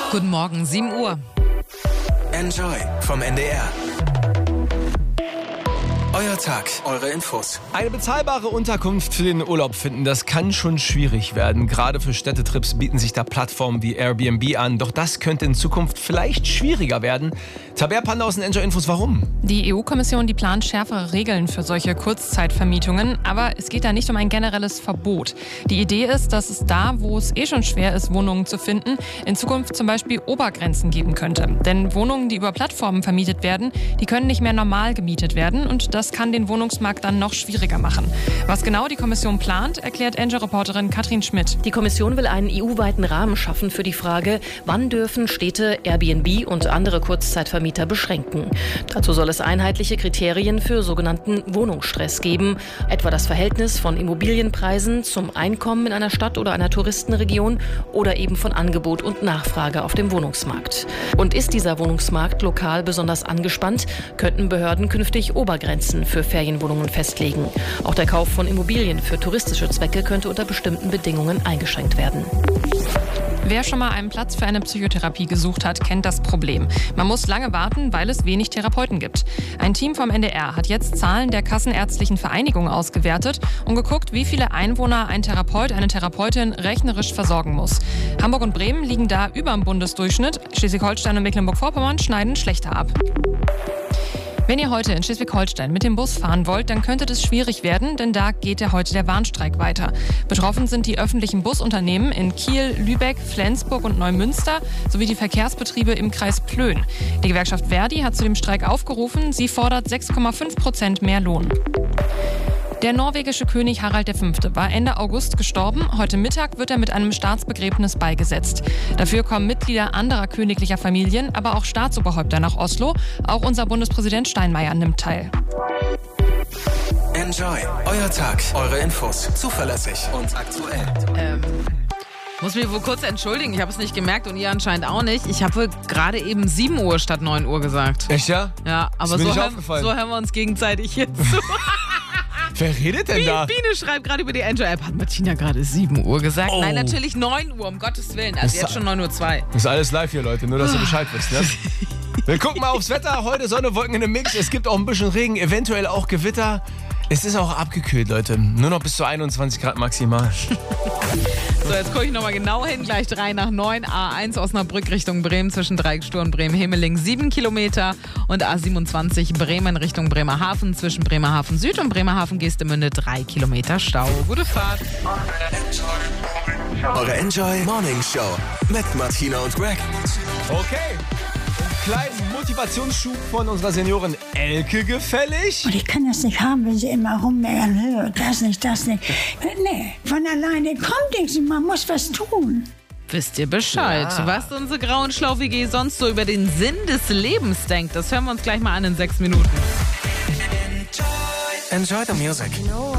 Guten Morgen, 7 Uhr. Enjoy vom NDR. Euer Tag, eure Infos. Eine bezahlbare Unterkunft für den Urlaub finden, das kann schon schwierig werden. Gerade für Städtetrips bieten sich da Plattformen wie Airbnb an. Doch das könnte in Zukunft vielleicht schwieriger werden. Tabea Panda aus den Enjoy Infos, warum? Die EU-Kommission, die plant schärfere Regeln für solche Kurzzeitvermietungen. Aber es geht da nicht um ein generelles Verbot. Die Idee ist, dass es da, wo es schon schwer ist, Wohnungen zu finden, in Zukunft zum Beispiel Obergrenzen geben könnte. Denn Wohnungen, die über Plattformen vermietet werden, die können nicht mehr normal gemietet werden. Und das kann den Wohnungsmarkt dann noch schwieriger machen. Was genau die Kommission plant, erklärt Enjoy-Reporterin Katrin Schmidt. Die Kommission will einen EU-weiten Rahmen schaffen für die Frage, wann dürfen Städte Airbnb und andere Kurzzeitvermieter beschränken. Dazu soll es einheitliche Kriterien für sogenannten Wohnungsstress geben, etwa das Verhältnis von Immobilienpreisen zum Einkommen in einer Stadt oder einer Touristenregion oder eben von Angebot und Nachfrage auf dem Wohnungsmarkt. Und ist dieser Wohnungsmarkt lokal besonders angespannt, könnten Behörden künftig Obergrenzen für Ferienwohnungen festlegen. Auch der Kauf von Immobilien für touristische Zwecke könnte unter bestimmten Bedingungen eingeschränkt werden. Wer schon mal einen Platz für eine Psychotherapie gesucht hat, kennt das Problem. Man muss lange warten, weil es wenig Therapeuten gibt. Ein Team vom NDR hat jetzt Zahlen der Kassenärztlichen Vereinigung ausgewertet und geguckt, wie viele Einwohner ein Therapeut, eine Therapeutin rechnerisch versorgen muss. Hamburg und Bremen liegen da über dem Bundesdurchschnitt. Schleswig-Holstein und Mecklenburg-Vorpommern schneiden schlechter ab. Wenn ihr heute in Schleswig-Holstein mit dem Bus fahren wollt, dann könnte das schwierig werden, denn da geht ja heute der Warnstreik weiter. Betroffen sind die öffentlichen Busunternehmen in Kiel, Lübeck, Flensburg und Neumünster sowie die Verkehrsbetriebe im Kreis Plön. Die Gewerkschaft Verdi hat zu dem Streik aufgerufen. Sie fordert 6,5% mehr Lohn. Der norwegische König Harald V. war Ende August gestorben. Heute Mittag wird er mit einem Staatsbegräbnis beigesetzt. Dafür kommen Mitglieder anderer königlicher Familien, aber auch Staatsoberhäupter nach Oslo. Auch unser Bundespräsident Steinmeier nimmt teil. Enjoy, euer Tag, eure Infos. Zuverlässig und aktuell. Muss mich wohl kurz entschuldigen, ich habe es nicht gemerkt und ihr anscheinend auch nicht. Ich habe wohl gerade eben 7 Uhr statt 9 Uhr gesagt. Echt, ja? Ja, aber so hören wir uns gegenseitig jetzt zu. Wer redet denn da? Biene schreibt gerade über die Enjoy-App. Hat Martina gerade 7 Uhr gesagt? Oh. Nein, natürlich 9 Uhr, um Gottes Willen. Also jetzt schon 9:02 Uhr. Ist alles live hier, Leute, nur dass ihr Bescheid wisst, ne? Wir gucken mal aufs Wetter. Heute Sonne, Wolken in einem Mix. Es gibt auch ein bisschen Regen, eventuell auch Gewitter. Es ist auch abgekühlt, Leute. Nur noch bis zu 21 Grad maximal. So, jetzt gucke ich nochmal genau hin. Gleich 3 nach 9. A1 Osnabrück Richtung Bremen zwischen Dreiecksturm Bremen-Hemeling 7 Kilometer. Und A27 Bremen Richtung Bremerhaven zwischen Bremerhaven Süd und Bremerhaven Geestemünde 3 Kilometer Stau. Gute Fahrt. Eure Enjoy Morning Show mit Martina und Greg. Okay. Kleinen Motivationsschub von unserer Seniorin Elke gefällig. Und ich kann das nicht haben, wenn sie immer rummeckern, das nicht. Nee, von alleine kommt nichts und man muss was tun. Wisst ihr Bescheid, was unsere grauen Schlau-WG sonst so über den Sinn des Lebens denkt? Das hören wir uns gleich mal an in 6 Minuten. Enjoy the music.